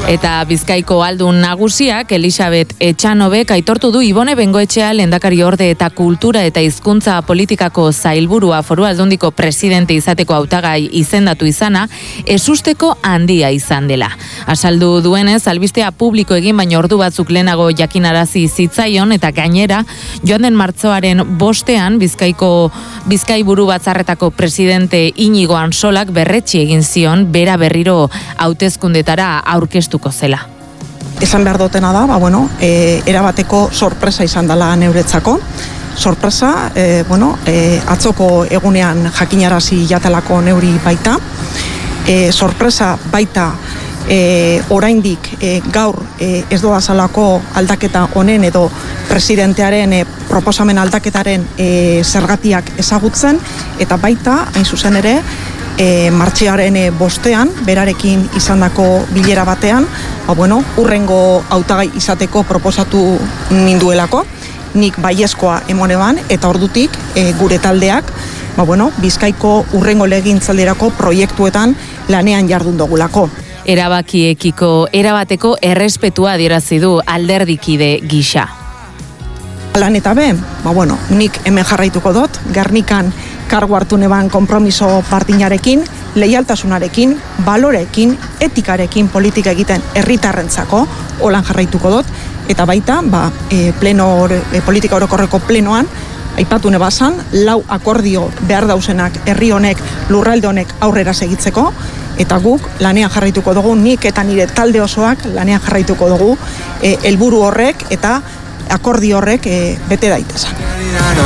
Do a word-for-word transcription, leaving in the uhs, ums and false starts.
Eta Bizkaiko aldun nagusiak Elisabet Etxanobek aitortu du Ibone Bengoetxea lehendakari orde eta kultura eta hizkuntza politikako zailburua Foru Aldundiko presidente izateko hautagai izendatu izana ezusteko handia izan dela. Azaldu duenez, albistea publiko egin baino ordu batzuk lehenago jakinarazi zitzaion eta gainera joan den martxoaren bostean Bizkaiko Bizkaiburu batzarretako presidente Inigo Ansolak berretsi egin zion bera berriro hauteskundetara aurkeztuko zela. Esan behar dutena da, ba, bueno, e, erabateko sorpresa izan dela neuretzako. Sorpresa, e, bueno, e, atzoko egunean jakinarazi jatelako neuri baita. E, sorpresa baita e, oraindik e, gaur e, ez doazalako aldaketa honen edo presidentearen e, proposamen aldaketaren e, zergatiak ezagutzen, eta baita, hain zuzen ere, E, martxearen e, bostean, berarekin izandako bilera batean, ba, bueno, urrengo hautagai izateko proposatu ninduelako, nik baiezkoa emoneban, eta ordutik e, gure taldeak, ba, bueno, Bizkaiko urrengo legintzaldirako proiektuetan lanean jardun dugulako. Erabakiekiko erabateko errespetua adierazi du alderdikide gisa. Lan eta be, ba, bueno, nik hemen jarraituko dut, Gernikan kargu hartu neban konpromiso partinarekin, leialtasunarekin, balorekin, etikarekin politika egiten herritarrentzako, holan jarraituko dut, eta baita, ba, e, pleno, e, politika orokorreko plenoan, aipatu nebazan, lau akordio behar dausenak herri honek, lurralde honek aurrera segitzeko, eta guk lanean jarraituko dugu, nik eta nire talde osoak lanean jarraituko dugu, e, helburu horrek eta akordio horrek e, bete daitezen.